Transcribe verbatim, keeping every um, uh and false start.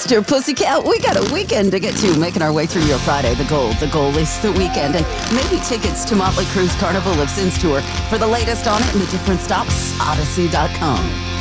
Mister Pussycat, we got a weekend to get to, making our way through your Friday. The goal, the goal is the weekend, and maybe tickets to Motley Crue's Carnival of Sins tour. For the latest on it and the different stops, Odyssey dot com.